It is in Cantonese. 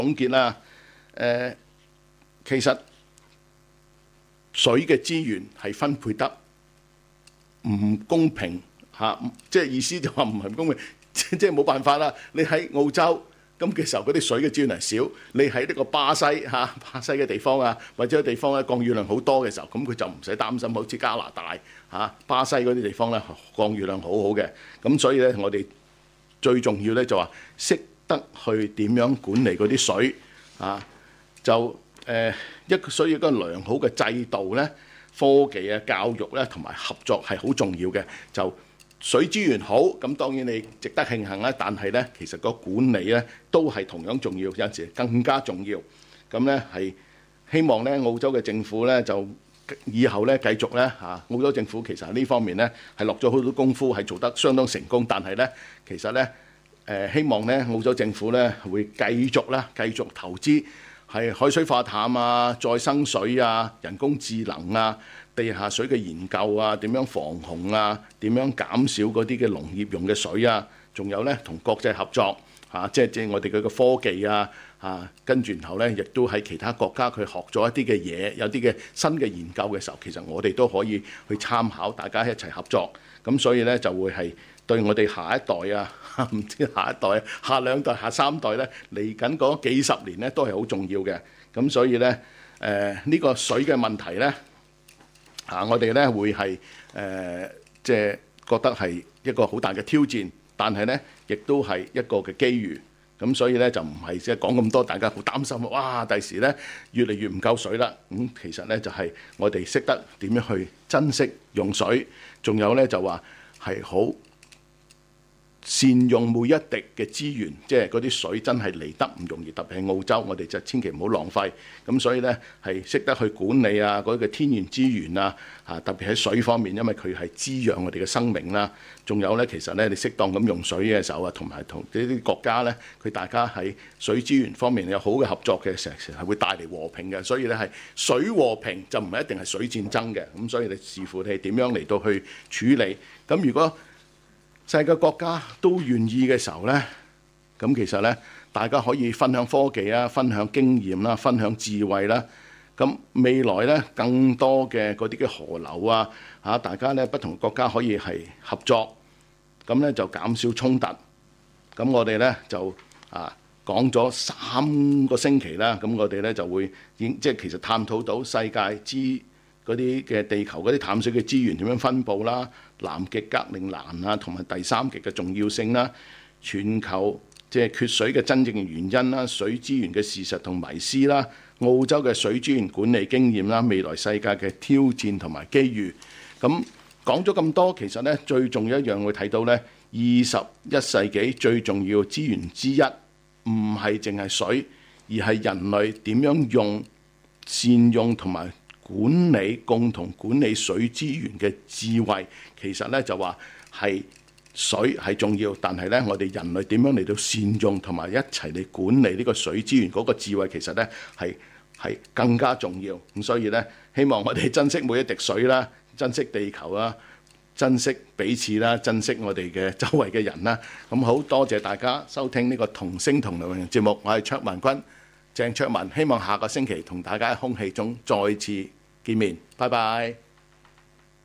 總結啦。其實水嘅資源係分配得唔公平嚇，即係意思就話唔係公平，即係冇辦法啦。你喺澳洲咁嘅時候，嗰啲水嘅資源係少；你喺呢個巴西嘅地方啊，或者地方咧降雨量好多嘅時候，咁佢就唔使擔心，好似加拿大巴西嗰啲地方咧降雨量好好嘅。咁所以咧，我哋最重要咧就話識得去點樣管理嗰啲水所以一個良好嘅制度咧、科技啊、教育咧同埋合作係好重要嘅。就水資源好，咁當然你值得慶幸啦。但係咧，其實個管理咧都係同樣重要，有時更加重要。咁咧係希望咧澳洲嘅政府咧就以後咧繼續咧澳洲政府其實喺呢方面咧係落咗好多功夫，係做得相當成功。但係咧其實咧希望咧澳洲政府咧會繼續投資係海水化淡啊、再生水啊、人工智能啊、地下水嘅研究啊、點樣防洪啊、點樣減少嗰啲嘅農業用嘅水啊，仲有咧同國際合作即係我哋嘅科技跟住然後咧亦都喺其他國家佢學咗一啲嘅嘢，有啲嘅新嘅研究嘅時候，其實我哋都可以去參考，大家一齊合作。咁所以咧就會係對我哋下一代唔知下一代、下兩代、下三代咧嚟緊嗰幾十年咧都係好重要嘅。咁所以咧呢個水嘅問題咧我哋咧會係即係覺得係一個好大嘅挑戰，但係咧亦都係一個嘅機遇。咁所以咧就唔係即係講咁多，大家好擔心哇！第時咧越嚟越唔夠水啦。其實咧就係我哋識得點樣去珍惜用水，仲有咧就話係好善用每一滴嘅資源，即係嗰啲水真係嚟得唔容易，特別係澳洲，我哋就千祈唔好浪費。咁所以咧係識得去管理嗰個天然資源特別喺水方面，因為佢係滋養我哋嘅生命啦。仲有咧，其實咧你適當咁用水嘅時候同埋同呢啲國家咧，佢大家喺水資源方面有好嘅合作嘅時候，係會帶嚟和平嘅。所以咧係水和平就唔係一定係水戰爭嘅。咁所以你視乎你點樣嚟到去處理。咁如果世界國家都願意嘅時候呢，咁其實呢，大家可以分享科技分享經驗啦，分享智慧啦。咁未來呢，更多嘅嗰啲嘅河流大家呢不同國家可以係合作，咁呢就減少衝突。咁我哋呢就講咗3個星期啦，咁我哋呢就會即係其實探討到世界嗰啲嘅地球嗰啲淡水嘅資源點樣分佈啦，南極、格陵蘭同埋第三極嘅重要性啦，全球即係缺水嘅真正嘅原因啦，水資源嘅事實同迷思啦，澳洲嘅水資源管理經驗啦，未來世界嘅挑戰同埋機遇。咁講咗咁多，其實呢最重要一樣會睇到呢21世紀最重要資源之一，唔係淨係水，而係人類點樣善用同埋共同管理水資源嘅智慧。其實咧就話係水係重要，但係咧我哋人類點樣嚟到善用同埋一齊嚟管理呢個水資源嗰個智慧，其實咧係更加重要。咁所以咧希望我哋珍惜每一滴水啦，珍惜地球啦，珍惜彼此啦，珍惜我哋嘅周圍嘅人啦。咁好多謝大家收聽呢個同聲同量嘅節目，我係卓文君，鄭卓文，希望下個星期同大家喺空氣中再次見面，拜拜。